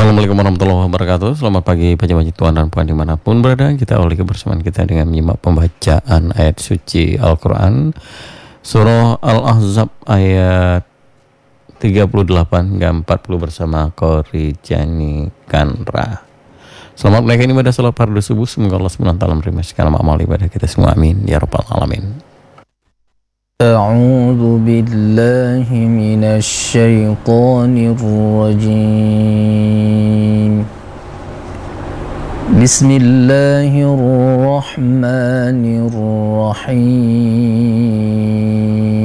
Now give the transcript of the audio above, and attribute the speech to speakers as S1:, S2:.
S1: Assalamualaikum warahmatullahi wabarakatuh. Selamat pagi pagi Tuhan dan Puan dimanapun berada. Kita awali kebersamaan kita dengan menyimak pembacaan ayat suci Al-Quran Surah Al-Ahzab ayat 38 hingga 40 bersama Qori Jani Kanra. Selamat menaikkan ibadah salat fardu subuh. Semoga Allah SWT menerima segala amal ibadah kita semua. Amin ya rabbal alamin.
S2: أعوذ بالله من الشيطان الرجيم بسم الله الرحمن الرحيم